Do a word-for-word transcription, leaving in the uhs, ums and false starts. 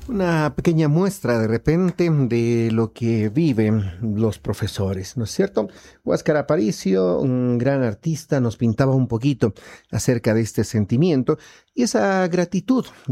Una pequeña muestra de repente de lo que viven los profesores, ¿no es cierto? Huáscar Aparicio, un gran artista, nos pintaba un poquito acerca de este sentimiento y esa gratitud